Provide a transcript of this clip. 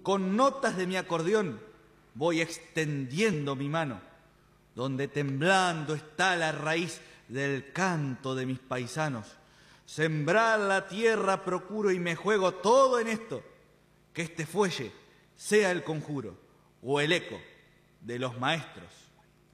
con notas de mi acordeón voy extendiendo mi mano, donde temblando está la raíz del canto de mis paisanos. Sembrar la tierra procuro y me juego todo en esto, que este fuelle sea el conjuro o el eco de los maestros.